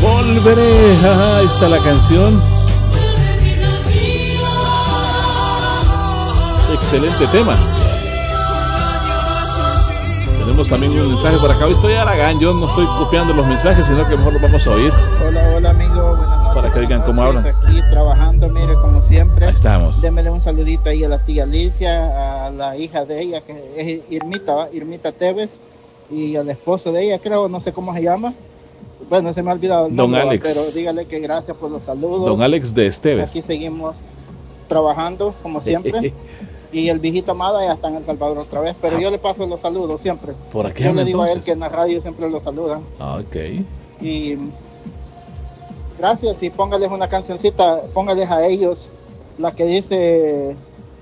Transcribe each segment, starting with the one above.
Volveré. Ajá, ahí está la canción. Excelente tema. Tenemos también un mensaje por acá. Hoy estoy Aragán, yo no estoy copiando los mensajes, sino que mejor los vamos a oír. Hola amigo, buenas noches. Para que digan cómo hablan. Aquí trabajando, mire, como siempre. Ahí estamos. Démele un saludito ahí a la tía Alicia, a la hija de ella, que es Irmita Tevez, y al esposo de ella, creo, no sé cómo se llama. Bueno, se me ha olvidado el nombre, Don Alex. pero dígale que gracias por los saludos. Don Alex de Esteves. Aquí seguimos trabajando, como siempre. Y el viejito Amada ya está en El Salvador otra vez, pero yo le paso los saludos siempre. ¿Por aquí yo le digo entonces? A él que en la radio siempre lo saludan. Ok. Y gracias, y póngales una cancioncita, póngales a ellos la que dice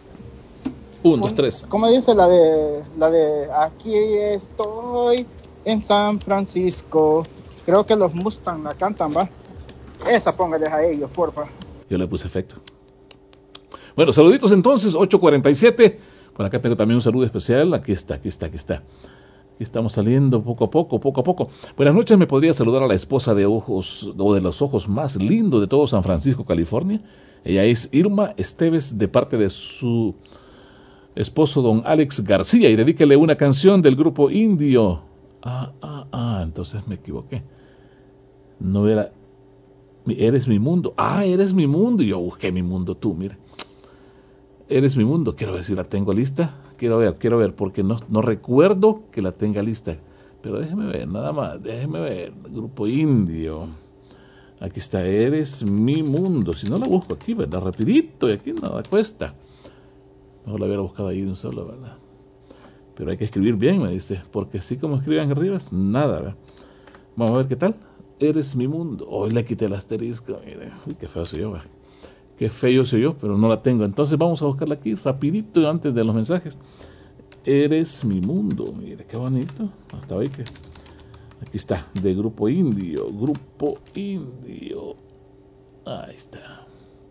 1, 2, 3. ¿Cómo dice la de aquí estoy en San Francisco? Creo que los Mustang la cantan, ¿va? Esa póngales a ellos, porfa. Yo le puse efecto. Bueno, saluditos entonces, 8:47. Por acá tengo también un saludo especial. Aquí está. Aquí estamos saliendo poco a poco. Buenas noches, ¿me podría saludar a la esposa de los ojos más lindos de todo San Francisco, California? Ella es Irma Esteves, de parte de su esposo, don Alex García, y dedíquele una canción del grupo Indio. Entonces me equivoqué. No era Eres mi mundo. Eres mi mundo. Y yo busqué mi mundo, tú, mira. Eres mi mundo. Quiero ver si la tengo lista. Quiero ver, porque no recuerdo que la tenga lista. Pero déjeme ver, nada más. Déjeme ver. Grupo Indio. Aquí está, Eres mi mundo. Si no la busco aquí, ¿verdad? Rapidito, y aquí nada cuesta. Mejor la hubiera buscado ahí de un solo, ¿verdad? Pero hay que escribir bien, me dice. Porque así como escriben arriba, es nada, ¿verdad? Vamos a ver qué tal. Eres mi mundo. Hoy le quité el asterisco. Mire, uy, qué feo soy yo, ¿verdad? Qué feo soy yo, pero no la tengo. Entonces vamos a buscarla aquí rapidito antes de los mensajes. Eres mi mundo. Mire, qué bonito. Hasta hoy que... Aquí está, de Grupo Indio. Grupo Indio. Ahí está.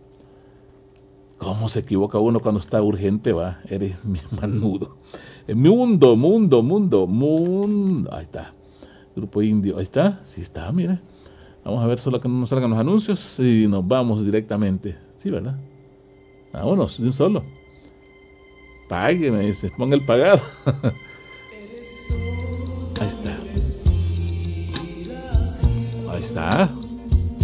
¿Cómo se equivoca uno cuando está urgente, va? Eres mi manudo. Mundo. Ahí está. Grupo Indio. Ahí está. Sí está, mire. Vamos a ver solo que no nos salgan los anuncios y nos vamos directamente. Sí, ¿verdad? Vámonos, de un solo. Pague, me dice. Ponga el pagado. Ahí está.